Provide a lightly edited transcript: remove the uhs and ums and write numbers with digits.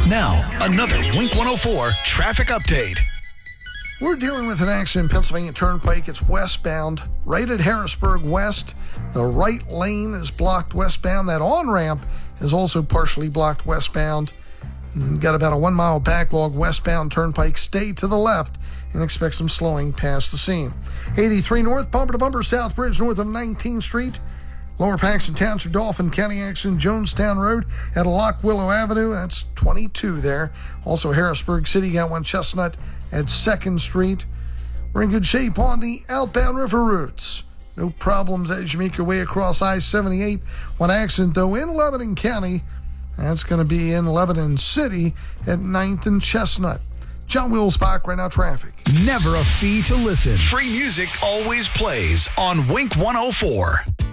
Now, another Wink 104 traffic update. We're dealing with an accident in Pennsylvania Turnpike. It's westbound, right at Harrisburg West. The right lane is blocked westbound. That on-ramp is also partially blocked westbound. Got about a 1 mile backlog westbound Turnpike. Stay to the left and expect some slowing past the scene. 83 north, bumper to bumper, South Bridge north of 19th Street. Lower Paxton Township, Dauphin County accident, Jonestown Road at Lock Willow Avenue. That's 22 there. Also, Harrisburg City got one Chestnut at 2nd Street. We're in good shape on the outbound river routes. No problems as you make your way across I-78. One accident, though, in Lebanon County. That's going to be in Lebanon City at 9th and Chestnut. John Wilsbach, right now traffic. Never a fee to listen. Free music always plays on Wink 104.